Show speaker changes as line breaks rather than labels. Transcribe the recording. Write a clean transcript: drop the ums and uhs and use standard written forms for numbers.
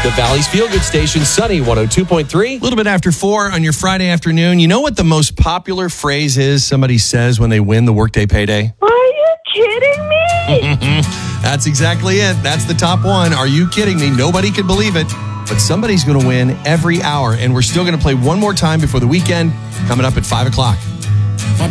The Valley's Feel Good Station, Sunny 102.3.
A little bit after 4 on your Friday afternoon. You know what the most popular phrase is somebody says when they win the Workday Payday?
Are you kidding me?
That's exactly it. That's the top one. Are you kidding me? Nobody could believe it. But somebody's going to win every hour. And we're still going to play one more time before the weekend, coming up at 5 o'clock.